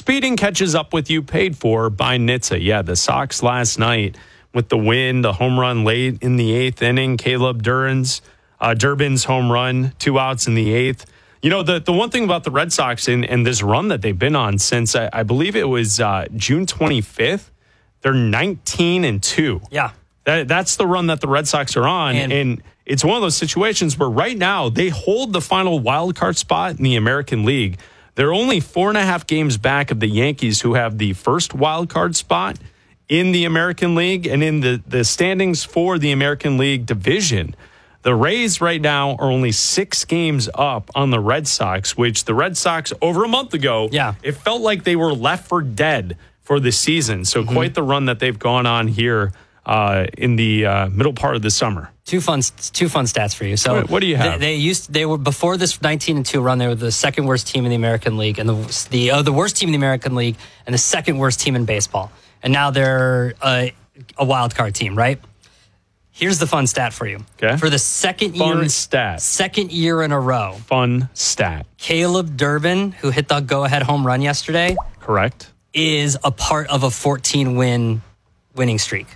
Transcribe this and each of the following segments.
speeding catches up with you, paid for by NHTSA. Yeah, the Sox last night with the win, the home run late in the 8th inning, Caleb Durbin's home run, 2 outs in the 8th. You know, the one thing about the Red Sox and this run that they've been on since, I believe it was June 25th, they're 19-2. Yeah. That's the run that the Red Sox are on. And it's one of those situations where right now they hold the final wild card spot in the American League. They're only 4.5 games back of the Yankees, who have the first wild card spot in the American League. And in the standings for the American League division, the Rays right now are only 6 games up on the Red Sox, which the Red Sox over a month ago, it felt like they were left for dead for the season. So quite the run that they've gone on here in the middle part of the summer. Two fun stats for you. So what do you have? They were before this 19-2 run. They were the second worst team in the American League, and the worst team in the American League, and the second worst team in baseball. And now they're a wild card team, right? Here's the fun stat for you. Okay. For the second year in a row. Fun stat. Caleb Durbin, who hit the go-ahead home run yesterday. Correct. Is a part of a 14-win winning streak.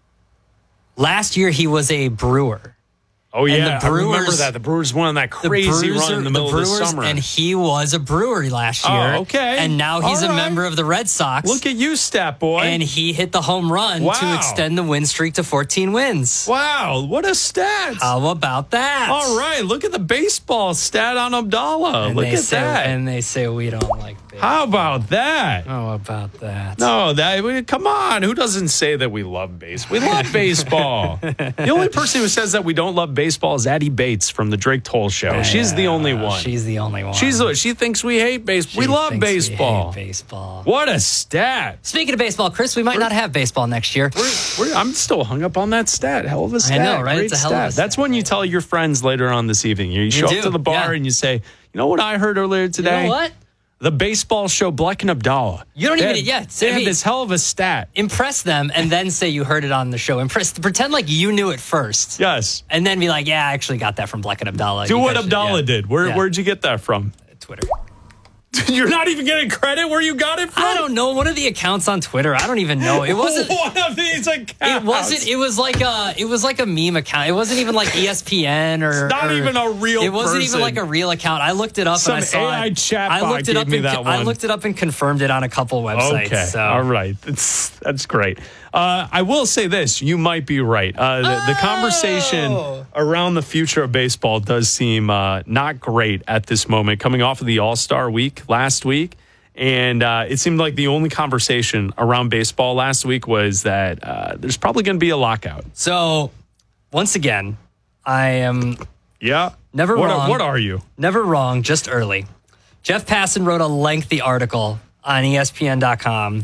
Last year, he was a Brewer. Oh, yeah. I remember that. The Brewers won that crazy run in the middle of the summer. And he was a Brewer last year. Oh, okay. And now he's a member of the Red Sox. Look at you, stat boy. And he hit the home run to extend the win streak to 14 wins. Wow, what a stat. How about that? All right, look at the baseball stat on Abdallah. Look at that. And they say we don't like baseball. How about that? How about that? No, come on. Who doesn't say that we love baseball? We love baseball. The only person who says that we don't love baseball is Addie Bates from the Drake Toll Show. She's the only one. She's the only one. She thinks we hate baseball. We love baseball. We hate baseball. What a stat. Speaking of baseball, Chris, we might not have baseball next year. I'm still hung up on that stat. Hell of a stat. I know, right? Great It's a hell of a stat. stat. That's when you tell your friends later on this evening. You show up to the bar and you say, you know what I heard earlier today? You know what? The baseball show, Bleck and Abdallah. You don't even, they had this hell of a stat. Impress them and then say you heard it on the show. Pretend like you knew it first. Yes. And then be like, I actually got that from Bleck and Abdallah. Do what Abdallah did. Where'd you get that from? Twitter. You're not even getting credit where you got it from? I don't know. One of the accounts on Twitter. I don't even know. It wasn't one of these accounts. It wasn't. It was like a meme account. It wasn't even like ESPN or. It's not even a real. It wasn't person. even like a real account. I looked it up and I saw AI chatbot I looked it up gave me that one. I looked it up and confirmed it on a couple websites. Okay. So. All right. That's great. I will say this. You might be right. The conversation around the future of baseball does seem not great at this moment, coming off of the All-Star week last week. And it seemed like the only conversation around baseball last week was that there's probably going to be a lockout. So, once again, I am never wrong. What are you? Never wrong, just early. Jeff Passan wrote a lengthy article on ESPN.com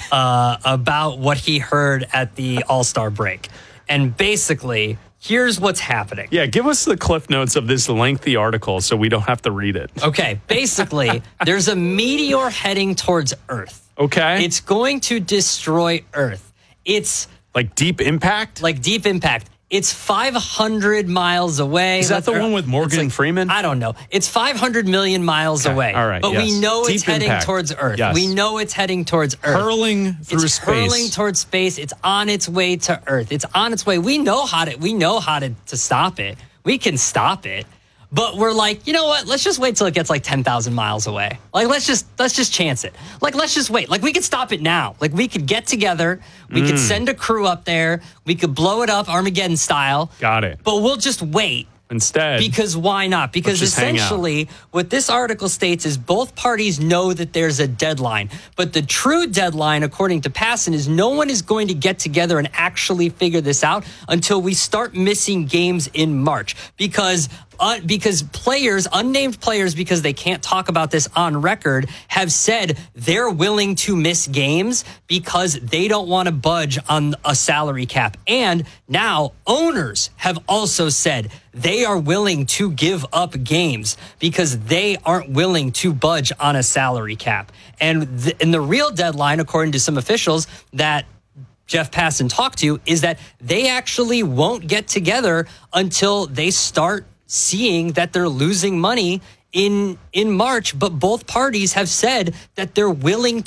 about what he heard at the All-Star break. And basically, here's what's happening. Yeah, give us the cliff notes of this lengthy article so we don't have to read it. Okay, basically, there's a meteor heading towards Earth. Okay. It's going to destroy Earth. It's... Like Deep Impact? Like Deep Impact. It's 500 miles away. Is that the one with Morgan Freeman? I don't know. It's 500 million miles away. All right. But we know Deep it's heading impact. towards Earth. Yes. We know it's heading towards Earth. Hurling through space. It's hurling towards space. It's on its way to Earth. It's on its way. We know how to stop it. We can stop it. But we're like, you know what? Let's just wait till it gets like 10,000 miles away. Like, let's just chance it. Like, let's just wait. Like, we could stop it now. Like, we could get together. We could send a crew up there. We could blow it up Armageddon style. Got it. But we'll just wait. Instead. Because why not? Because essentially what this article states is both parties know that there's a deadline. But the true deadline, according to Passan, is no one is going to get together and actually figure this out until we start missing games in March. Because players, unnamed players, because they can't talk about this on record, have said they're willing to miss games because they don't want to budge on a salary cap. And now owners have also said they are willing to give up games because they aren't willing to budge on a salary cap. And the real deadline, according to some officials that Jeff Passan talked to, is that they actually won't get together until they start seeing that they're losing money in March, but both parties have said that they're willing